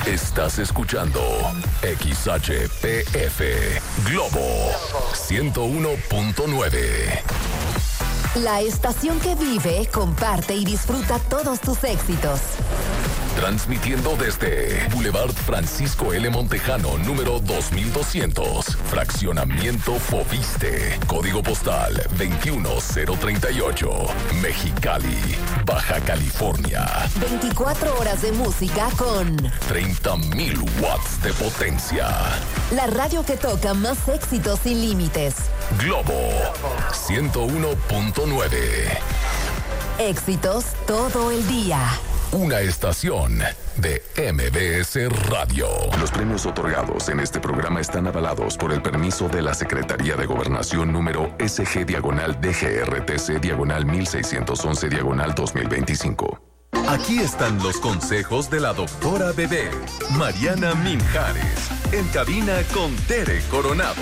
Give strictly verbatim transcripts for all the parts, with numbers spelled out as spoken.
Estás escuchando X H P F Globo ciento uno punto nueve. La estación que vive, comparte y disfruta todos tus éxitos. Transmitiendo desde Boulevard Francisco L. Montejano, número dos mil doscientos, Fraccionamiento Fobiste, Código Postal veintiuno mil treinta y ocho, Mexicali, Baja California. veinticuatro horas de música con treinta mil watts de potencia. La radio que toca más éxitos sin límites. Globo ciento uno punto nueve. Éxitos todo el día. Una estación de M B S Radio. Los premios otorgados en este programa están avalados por el permiso de la Secretaría de Gobernación número S G diagonal D G R T C diagonal mil seiscientos once diagonal dos mil veinticinco. Aquí están los consejos de la doctora Bebé, Mariana Minjares, en cabina con Tere Coronado.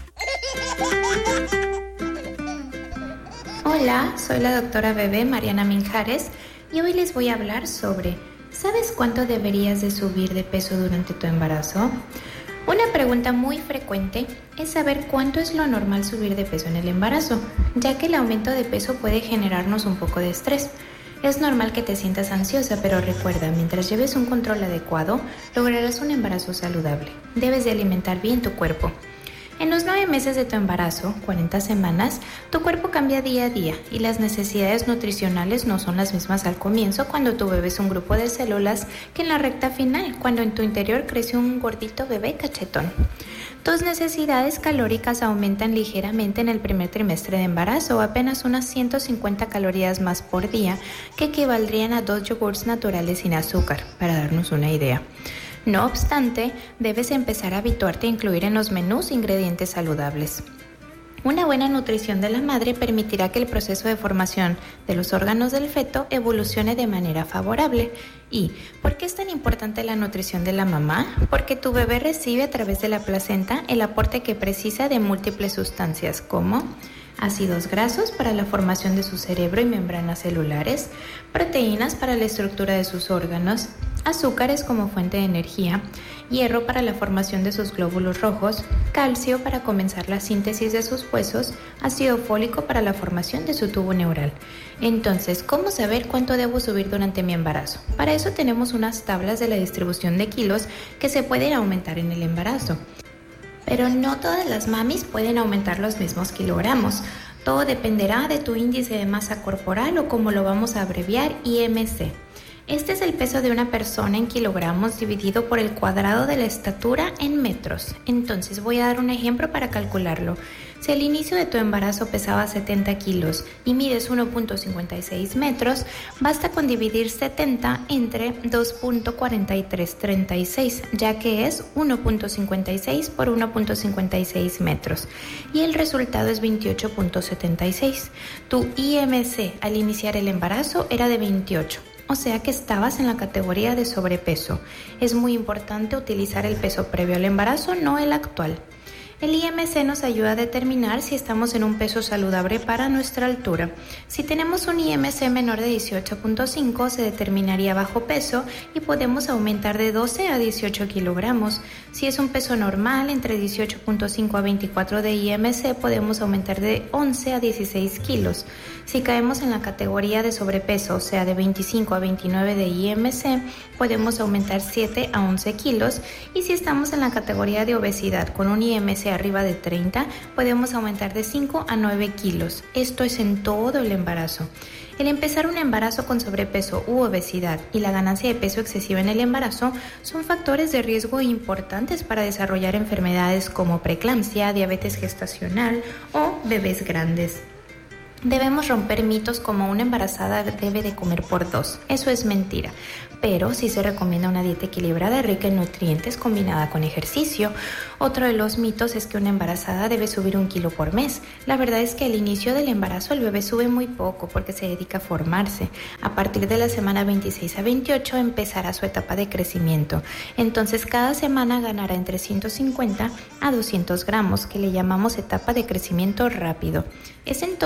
Hola, soy la doctora Bebé, Mariana Minjares, y hoy les voy a hablar sobre ¿sabes cuánto deberías de subir de peso durante tu embarazo? Una pregunta muy frecuente es saber cuánto es lo normal subir de peso en el embarazo, ya que el aumento de peso puede generarnos un poco de estrés. Es normal que te sientas ansiosa, pero recuerda, mientras lleves un control adecuado, lograrás un embarazo saludable. Debes de alimentar bien tu cuerpo. En los nueve meses de tu embarazo, cuarenta semanas, tu cuerpo cambia día a día y las necesidades nutricionales no son las mismas al comienzo cuando tu bebé es un grupo de células que en la recta final, cuando en tu interior crece un gordito bebé cachetón. Tus necesidades calóricas aumentan ligeramente en el primer trimestre de embarazo, apenas unas ciento cincuenta calorías más por día, que equivaldrían a dos yogurts naturales sin azúcar, para darnos una idea. No obstante, debes empezar a habituarte a incluir en los menús ingredientes saludables. Una buena nutrición de la madre permitirá que el proceso de formación de los órganos del feto evolucione de manera favorable. ¿Y por qué es tan importante la nutrición de la mamá? Porque tu bebé recibe a través de la placenta el aporte que precisa de múltiples sustancias como ácidos grasos para la formación de su cerebro y membranas celulares, proteínas para la estructura de sus órganos, azúcares como fuente de energía, hierro para la formación de sus glóbulos rojos, calcio para comenzar la síntesis de sus huesos, ácido fólico para la formación de su tubo neural. Entonces, ¿cómo saber cuánto debo subir durante mi embarazo? Para eso tenemos unas tablas de la distribución de kilos que se pueden aumentar en el embarazo. Pero no todas las mamis pueden aumentar los mismos kilogramos. Todo dependerá de tu índice de masa corporal o como lo vamos a abreviar I M C. Este es el peso de una persona en kilogramos dividido por el cuadrado de la estatura en metros. Entonces voy a dar un ejemplo para calcularlo. Si al inicio de tu embarazo pesabas setenta kilos y mides uno punto cincuenta y seis metros, basta con dividir setenta entre dos punto cuatro tres tres seis, ya que es uno punto cincuenta y seis por uno punto cincuenta y seis metros. Y el resultado es veintiocho punto setenta y seis. Tu I M C al iniciar el embarazo era de veintiocho. O sea que estabas en la categoría de sobrepeso. Es muy importante utilizar el peso previo al embarazo, no el actual. El I M C nos ayuda a determinar si estamos en un peso saludable para nuestra altura. Si tenemos un I M C menor de dieciocho punto cinco, se determinaría bajo peso y podemos aumentar de doce a dieciocho kilogramos. Si es un peso normal, entre dieciocho punto cinco a veinticuatro de I M C, podemos aumentar de once a dieciséis kilos. Si caemos en la categoría de sobrepeso, o sea, de veinticinco a veintinueve de I M C, podemos aumentar siete a once kilos. Y si estamos en la categoría de obesidad con un I M C arriba de treinta, podemos aumentar de cinco a nueve kilos. Esto es en todo el embarazo. El empezar un embarazo con sobrepeso u obesidad y la ganancia de peso excesiva en el embarazo son factores de riesgo importantes para desarrollar enfermedades como preeclampsia, diabetes gestacional o bebés grandes. Debemos romper mitos como una embarazada debe de comer por dos. Eso es mentira. Pero sí se recomienda una dieta equilibrada y rica en nutrientes combinada con ejercicio. Otro de los mitos es que una embarazada debe subir un kilo por mes. La verdad es que al inicio del embarazo el bebé sube muy poco porque se dedica a formarse. A partir de la semana veintiséis a veintiocho empezará su etapa de crecimiento. Entonces cada semana ganará entre ciento cincuenta a doscientos gramos, que le llamamos etapa de crecimiento rápido. Es entonces cuando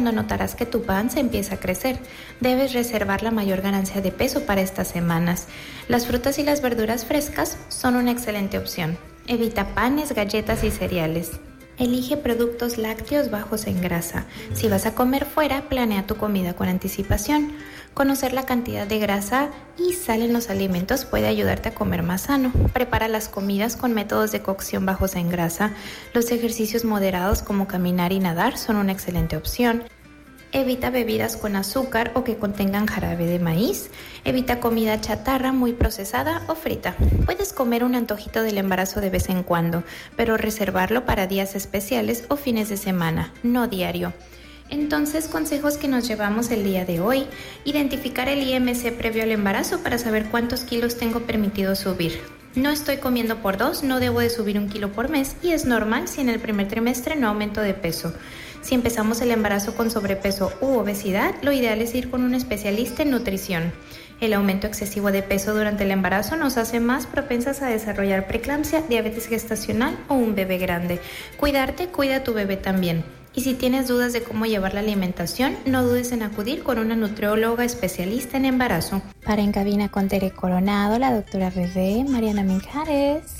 cuando notarás que tu panza empieza a crecer. Debes reservar la mayor ganancia de peso para estas semanas. Las frutas y las verduras frescas son una excelente opción. Evita panes, galletas y cereales. Elige productos lácteos bajos en grasa. Si vas a comer fuera, planea tu comida con anticipación. Conocer la cantidad de grasa y sal en los alimentos puede ayudarte a comer más sano. Prepara las comidas con métodos de cocción bajos en grasa. Los ejercicios moderados como caminar y nadar son una excelente opción. Evita bebidas con azúcar o que contengan jarabe de maíz. Evita comida chatarra muy procesada o frita. Puedes comer un antojito del embarazo de vez en cuando, pero reservarlo para días especiales o fines de semana, no diario. Entonces, consejos que nos llevamos el día de hoy. Identificar el I M C previo al embarazo para saber cuántos kilos tengo permitido subir. No estoy comiendo por dos, no debo de subir un kilo por mes y es normal si en el primer trimestre no aumento de peso. Si empezamos el embarazo con sobrepeso u obesidad, lo ideal es ir con un especialista en nutrición. El aumento excesivo de peso durante el embarazo nos hace más propensas a desarrollar preeclampsia, diabetes gestacional o un bebé grande. Cuidarte, cuida a tu bebé también. Y si tienes dudas de cómo llevar la alimentación, no dudes en acudir con una nutrióloga especialista en embarazo. Para En Cabina con Tere Coronado, la doctora bebé Mariana Minjares.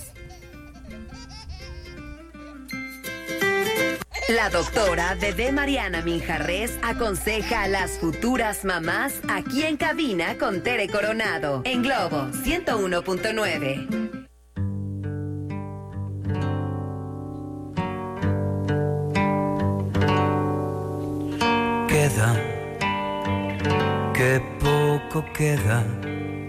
La doctora bebé Mariana Minjarres aconseja a las futuras mamás aquí en Cabina con Tere Coronado en Globo ciento uno punto nueve. Queda, que poco queda